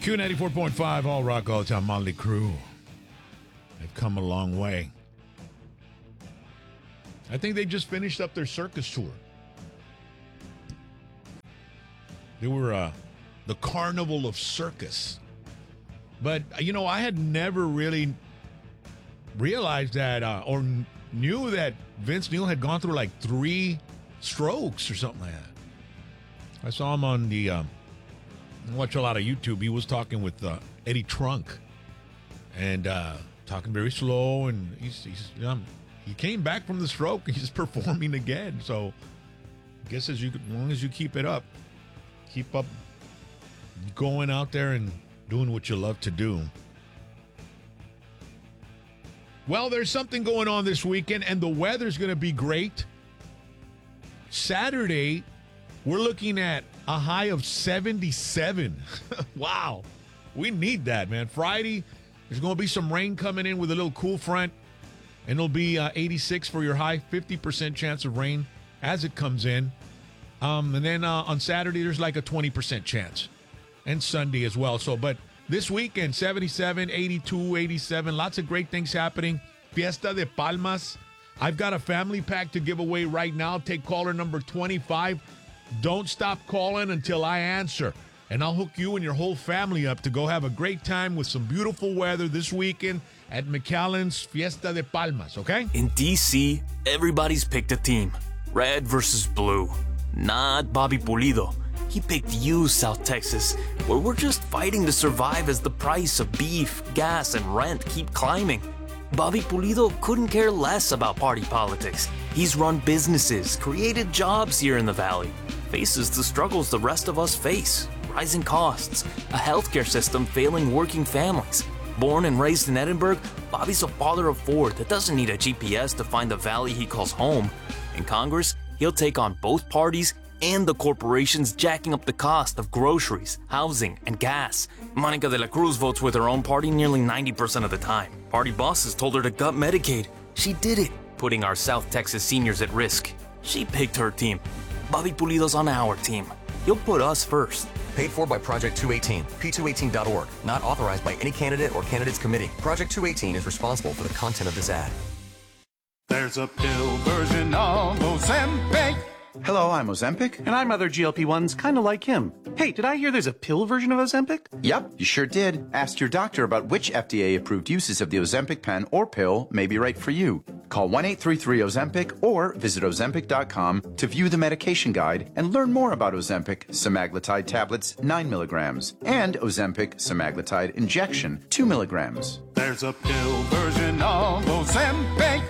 Q94.5, All Rock, All the Time, Motley Crue. They've come a long way. I think they just finished up their circus tour. They were the Carnival of Circus. But, you know, I had never really realized that or knew that Vince Neil had gone through like 3 strokes or something like that. I saw him on the... I watch a lot of YouTube. He was talking with Eddie Trunk and talking very slow. And he came back from the stroke. He's performing again. So I guess as long as you keep it up, keep up going out there and doing what you love to do. Well, there's something going on this weekend, and the weather's going to be great. Saturday, we're looking at a high of 77. Wow. We need that, man. Friday, there's going to be some rain coming in with a little cool front, and it'll be 86 for your high, 50% chance of rain as it comes in. And then on Saturday, there's like a 20% chance, and Sunday as well. So, but this weekend, 77, 82, 87, lots of great things happening. Fiesta de Palmas. I've got a family pack to give away right now. Take caller number 25. Don't stop calling until I answer, and I'll hook you and your whole family up to go have a great time with some beautiful weather this weekend at McAllen's Fiesta de Palmas, okay? In D.C., everybody's picked a team. Red versus blue. Not Bobby Pulido. He picked you, South Texas, where we're just fighting to survive as the price of beef, gas, and rent keep climbing. Bobby Pulido couldn't care less about party politics. He's run businesses, created jobs here in the Valley, faces the struggles the rest of us face, rising costs, a healthcare system failing working families. Born and raised in Edinburgh, Bobby's a father of 4 that doesn't need a GPS to find the valley he calls home. In Congress, he'll take on both parties and the corporations jacking up the cost of groceries, housing, and gas. Monica de la Cruz votes with her own party nearly 90% of the time. Party bosses told her to gut Medicaid. She did it, putting our South Texas seniors at risk. She picked her team. Bobby Pulido's on our team. He'll put us first. Paid for by Project 218, p218.org. Not authorized by any candidate or candidates committee. Project 218 is responsible for the content of this ad. There's a pill version of Ozempic. Hello, I'm Ozempic. And I'm other GLP-1s, kind of like him. Hey, did I hear there's a pill version of Ozempic? Yep, you sure did. Ask your doctor about which FDA-approved uses of the Ozempic pen or pill may be right for you. Call 1-833-OZEMPIC or visit Ozempic.com to view the medication guide and learn more about Ozempic semaglutide tablets 9 milligrams and Ozempic semaglutide injection 2 milligrams. There's a pill version of Ozempic.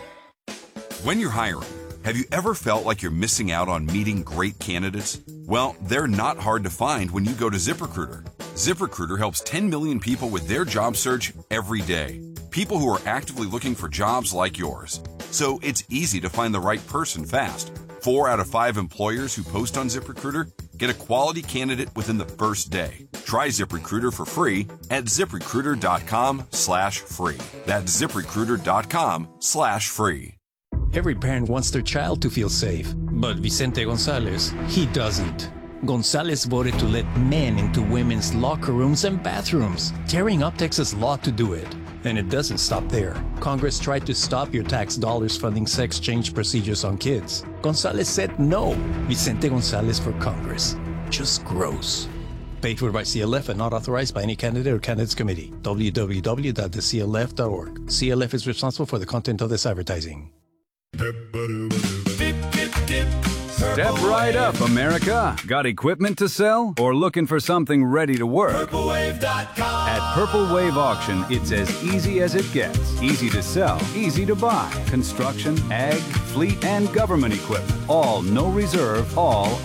When you're hiring, have you ever felt like you're missing out on meeting great candidates? Well, they're not hard to find when you go to ZipRecruiter. ZipRecruiter helps 10 million people with their job search every day. People who are actively looking for jobs like yours. So it's easy to find the right person fast. 4 out of 5 employers who post on ZipRecruiter get a quality candidate within the first day. Try ZipRecruiter for free at ZipRecruiter.com/free. That's ZipRecruiter.com/free. Every parent wants their child to feel safe, but Vicente Gonzalez, he doesn't. Gonzalez voted to let men into women's locker rooms and bathrooms, tearing up Texas law to do it. And it doesn't stop there. Congress tried to stop your tax dollars funding sex change procedures on kids. Gonzalez said no. Vicente Gonzalez for Congress. Just gross. Paid for by CLF and not authorized by any candidate or candidates committee. www.theclf.org. CLF is responsible for the content of this advertising. Step right up, America. Got equipment to sell or looking for something ready to work? PurpleWave.com. At Purple Wave Auction, it's as easy as it gets. Easy to sell, easy to buy. Construction, ag, fleet, and government equipment. All no reserve, all